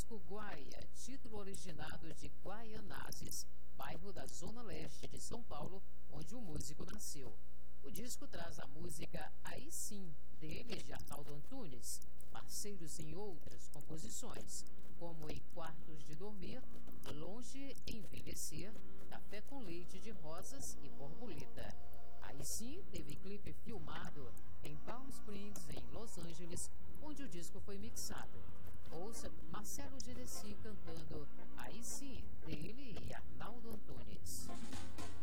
disco Guaia, título originado de Guaianazes, bairro da Zona Leste de São Paulo, onde o músico nasceu. O disco traz a música Aí Sim, dele e de Arnaldo Antunes, parceiros em outras composições, como Em Quartos de Dormir, Longe Envelhecer, Café com Leite de Rosas e Borboleta. Aí Sim teve clipe filmado em Palm Springs, em Los Angeles, onde o disco foi mixado. Ouça Marcelo Genesi cantando Aí Sim, dele e Arnaldo Antunes.